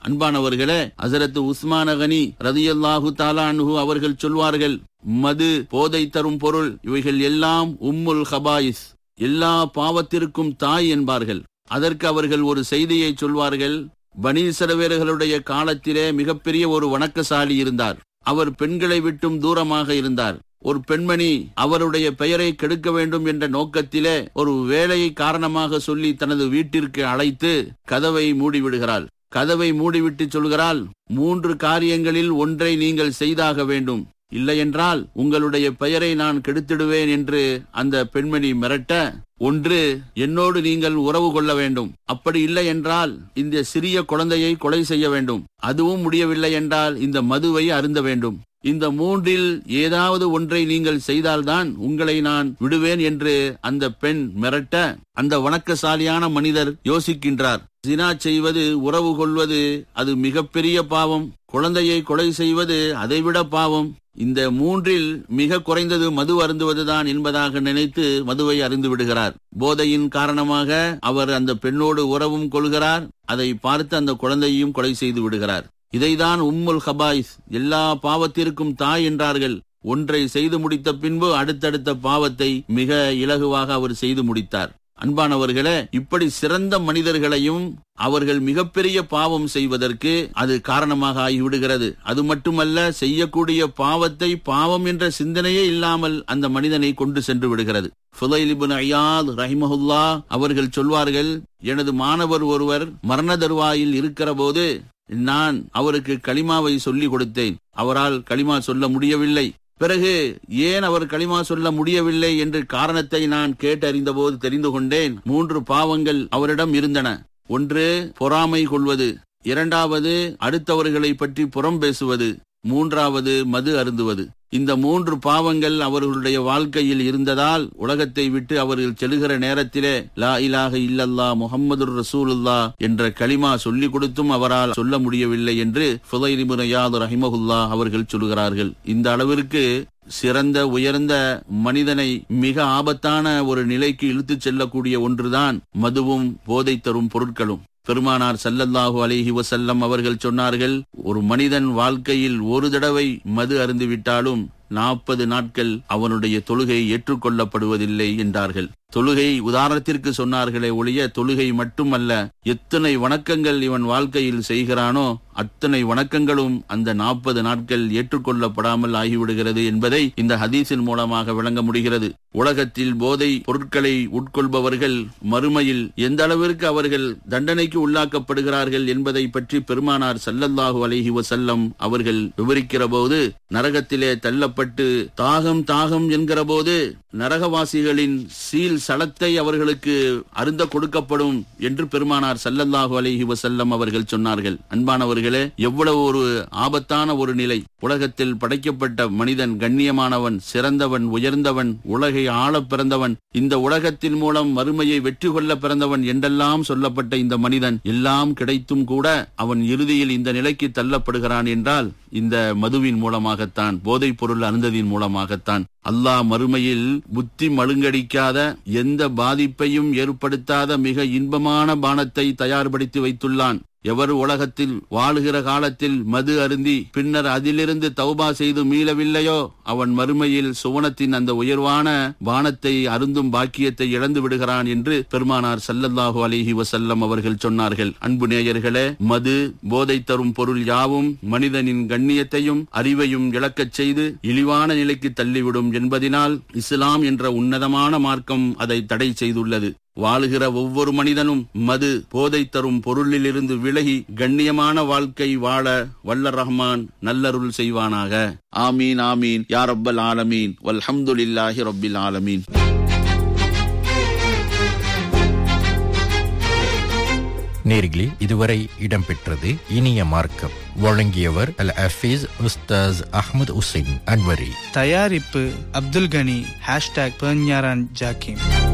அன்பானவர்களே, ஹஸரத் உஸ்மான் கனி ரலியல்லாஹு தஆலா அன்ஹு அவர்கள் சொல்வார்கள், மது, போதை தரும் பொருள், இவைகள் எல்லாம் உம்முல் ஹபாயிஸ், எல்லா பாவத்திற்கும் தாய் என்பார்கள். அதற்கு அவர்கள் ஒரு செய்தியை சொல்வார்கள். பனி இஸ்ரவேலர்களுடைய காலத்திலே மிகப்பெரிய ஒரு வணக்கசாலி இருந்தார். அவர் பெண்களை விட்டும் தூரமாக இருந்தார். ஒரு பெண்மணி அவருடைய பெயரை கெடுக்க வேண்டும் என்ற நோக்கத்திலே ஒரு வேலையை காரணமாக சொல்லி தனது வீட்டிற்கு அழைத்து கதவை மூடிவிடுகிறாள். கதவை மூடிவிட்டு சொல்கிறாள், 3 காரியங்களில் ஒன்றை நீங்கள் செய்தாக வேண்டும், இல்லையென்றால் உங்களுடைய பெயரை நான் கெடுத்திடுவேன் என்று அந்த பெண்மணி மிரட்ட, ஒன்று, என்னோடு நீங்கள் உறவு கொள்ள வேண்டும், அப்படி இல்லை என்றால் இந்த சிறிய குழந்தையை கொலை செய்ய வேண்டும், அதுவும் முடியவில்லை என்றால் இந்த மதுவை அருந்த வேண்டும், இந்த 3இல் ஏதாவது ஒன்றை நீங்கள் செய்தால்தான் உங்களை நான் விடுவேன் என்று அந்த பெண் மிரட்ட, அந்த வணக்கசாலியான மனிதர் யோசிக்கின்றார். ஜினா செய்வது, உறவு கொள்வது அது மிகப்பெரிய பாவம், குழந்தையை கொலை செய்வது அதைவிட பாவம், இந்த 3இல் மிக குறைந்தது மது அருந்துவதுதான் என்பதாக நினைத்து மதுவை அருந்து விடுகிறார். போதையின் காரணமாக அவர் அந்த பெண்ணோடு உறவும் கொள்கிறார். அதை பார்த்து அந்த குழந்தையையும் கொலை செய்து விடுகிறார். இதைதான் உம்முல் ஹபாயிஸ், எல்லா பாவத்திற்கும் தாய் என்றார்கள். ஒன்றை செய்து முடித்த பின்பு அடுத்தடுத்த பாவத்தை மிக இலகுவாக அவர் செய்து முடித்தார். அன்பானவர்களே, இப்படி சிறந்த மனிதர்களையும் அவர்கள் மிகப்பெரிய பாவம் செய்வதற்கு அது காரணமாக ஆகிவிடுகிறது. அது மட்டுமல்ல, செய்யக்கூடிய பாவத்தை பாவம் என்ற சிந்தனையே இல்லாமல் அந்த மனிதனை கொண்டு சென்று விடுகிறது. ஃபுதைல் இப்னு ஐயாத் ரஹிமஹுல்லா அவர்கள் சொல்வார்கள், எனது மாணவர் ஒருவர் மரண தருவாயில் இருக்கிற போது நான் அவருக்கு கலிமாவை சொல்லிக் கொடுத்தேன். அவரால் கலிமா சொல்ல முடியவில்லை. பிறகு ஏன் அவர் கலிமா சொல்ல முடியவில்லை என்று காரணத்தை நான் கேட்டறிந்த போது தெரிந்து கொண்டேன். 3 பாவங்கள் அவரிடம் இருந்தன. ஒன்று, பொறாமை கொள்வது, 2வது அடுத்தவர்களை பற்றி புறம் பேசுவது, 3வது மது அருந்துவது. இந்த 3 பாவங்கள் அவர்களுடைய வாழ்க்கையில் இருந்ததால் உலகத்தை விட்டு அவர்கள் செல்கிற நேரத்திலே லா இலாஹ இல்லல்லா முஹம்மதுர் ரசூலுல்லாஹ் என்ற கலிமா சொல்லிக் கொடுத்தும் அவரால் சொல்ல முடியவில்லை என்று ஃபுதைல் இப்னு ஐயாத் ரஹிமஹுல்லா அவர்கள் சொல்கிறார்கள். இந்த அளவிற்கு சிறந்த உயர்ந்த மனிதனை மிக ஆபத்தான ஒரு நிலைக்கு இழுத்துச் செல்லக்கூடிய ஒன்றுதான் மதுவும் போதை தரும் பொருட்களும். பெருமானார் ஸல்லல்லாஹு அலைஹி வஸல்லம் அவர்கள் சொன்னார்கள், ஒரு மனிதன் வாழ்க்கையில் ஒரு தடவை மது அருந்திவிட்டாலும் 40 நாட்கள் அவனுடைய தொழுகை ஏற்றுக்கொள்ளப்படுவதில்லை என்றார்கள். தொழுகை உதாரணத்திற்கு சொன்னார்களே ஒழிய தொழுகை மட்டுமல்ல, எத்தனை வணக்கங்கள் இவன் வாழ்க்கையில் செய்கிறானோ அத்தனை வணக்கங்களும் அந்த 40 நாட்கள் ஏற்றுக்கொள்ளப்படாமல் ஆகிவிடுகிறது என்பதை இந்த ஹதீஸின் மூலமாக விளங்க முடிகிறது. உலகத்தில் போதை பொருட்களை உட்கொள்பவர்கள் மறுமையில் எந்த அளவிற்கு அவர்கள் தண்டனைக்கு உள்ளாக்கப்படுகிறார்கள் என்பதை பற்றி பெருமானார் ஸல்லல்லாஹு அலைஹி வஸல்லம் அவர்கள் விவரிக்கிற போது, நரகத்திலே தள்ளப்பட்டு தாகம் தாகம் என்கிற போது நரகவாசிகளின் சீல் சலத்தை அவர்களுக்கு அருந்த கொடுக்கப்படும் என்று பெருமானார் ஸல்லல்லாஹு அலைஹி வஸல்லம் அவர்கள் சொன்னார்கள். அன்பானவர்களே, எவ்வளவு ஒரு ஆபத்தான ஒரு நிலை! உலகத்தில் படைக்கப்பட்ட மனிதன் கண்ணியமானவன், சிறந்தவன், உயர்ந்தவன், உலகை ஆள பிறந்தவன், இந்த உலகத்தின் மூலம் மறுமையை வெற்றி கொள்ள பிறந்தவன் என்றெல்லாம் சொல்லப்பட்ட இந்த மனிதன் எல்லாம் கிடைத்தும் கூட அவன் இறுதியில் இந்த நிலைக்கு தள்ளப்படுகிறான் என்றால் இந்த மதுவின் மூலமாகத்தான், போதைப் பொருள் அருந்ததின் மூலமாகத்தான். அல்லாஹ் மறுமையில் புத்தி மழுங்கடிக்காத, எந்த பாதிப்பையும் ஏற்படுத்தாத மிக இன்பமான பானத்தை தயார்படுத்தி வைத்துள்ளான். எவர் உலகத்தில் வாழுகிற காலத்தில் மது அருந்தி பின்னர் அதிலிருந்து தௌபா செய்து மீளவில்லையோ அவன் மறுமையில் சுவனத்தின் அந்த உயர்வான பானத்தை அருந்தும் பாக்கியத்தை இழந்து விடுகிறான் என்று பெருமானார் ஸல்லல்லாஹு அலைஹி வஸல்லம் அவர்கள் சொன்னார்கள். அன்பு நேயர்களே, மது, போதை தரும் பொருள் யாவும் மனிதனின் கண்ணியத்தையும் அறிவையும் இழக்கச் செய்து இழிவான நிலைக்கு தள்ளிவிடும் என்பதினால் இஸ்லாம் என்ற உன்னதமான மார்க்கம் அதை தடை செய்துள்ளது. வாழுகிற ஒவ்வொரு மனிதனும் மது, போதை தரும் பொருளிலிருந்து விலகி கண்ணியமான வாழ்க்கை வாழ வல்ல ரஹ்மான் நல்லருள் செய்வானாக. ஆமீன் ஆமீன் யா ரப்பல் ஆலமீன். வல்ஹம்துலில்லாஹி ரப்பில் ஆலமீன். நேர்களே, இதுவரை இடம்பெற்றது இனிய மார்க்கம். வழங்கியவர் அல் ஹஃபீஸ் உஸ்தாஸ் அஹ்மத் உசைன் அன்வரி. தயாரிப்பு அப்துல் கனி. #பெர்ஞாரான் ஜாக்கிம்.